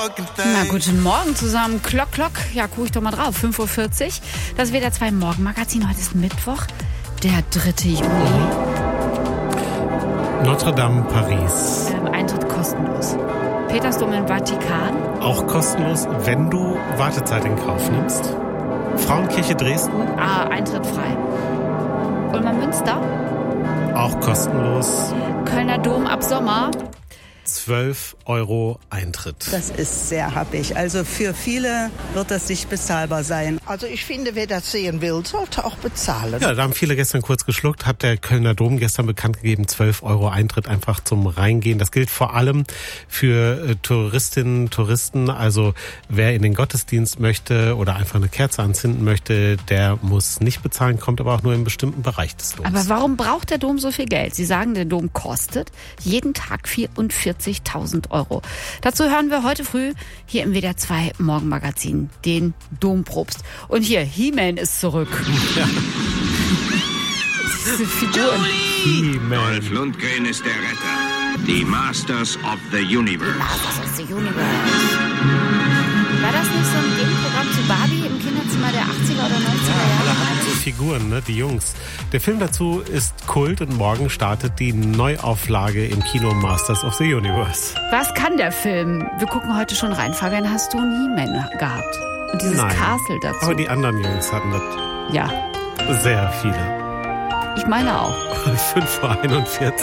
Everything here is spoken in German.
Na, guten Morgen zusammen. Klock, klock. Ja, guck ich doch mal drauf. 5:40 Uhr. Das WDR 2 Morgenmagazin. Heute ist Mittwoch, der 3. Juli. Notre Dame, Paris. Eintritt kostenlos. Petersdom im Vatikan. Auch kostenlos, wenn du Wartezeit in Kauf nimmst. Frauenkirche Dresden. Eintritt frei. Ulmer Münster. Auch kostenlos. Kölner Dom ab Sommer. 12 € Eintritt. Das ist sehr happig. Also für viele wird das nicht bezahlbar sein. Also ich finde, wer das sehen will, sollte auch bezahlen. Ja, da haben viele gestern kurz geschluckt, hat der Kölner Dom gestern bekannt gegeben, 12 € Eintritt einfach zum Reingehen. Das gilt vor allem für Touristinnen, Touristen. Also wer in den Gottesdienst möchte oder einfach eine Kerze anzünden möchte, der muss nicht bezahlen, kommt aber auch nur in einem bestimmten Bereich des Doms. Aber warum braucht der Dom so viel Geld? Sie sagen, der Dom kostet jeden Tag 44.000 €. Dazu hören wir heute früh hier im WDR 2 Morgenmagazin den Dompropst. Und hier, He-Man ist zurück. Ja. Diese Figuren. He-Man. Dolph Lundgren ist der Retter. Die Masters of the Universe. Masters of the Universe. War das nicht so ein Gegenprogramm zu Barbie im Kinderzimmer der 80er oder 90er Jahre? Alle hatten so Figuren, ne? Die Jungs. Der Film dazu ist Kult und morgen startet die Neuauflage im Kino Masters of the Universe. Was kann der Film? Wir gucken heute schon rein. Fabian, hast du einen He-Man gehabt? Und dieses Nein. Castle dazu? Aber die anderen Jungs hatten das Ja, sehr viele. ich meine auch. 5:41 Uhr.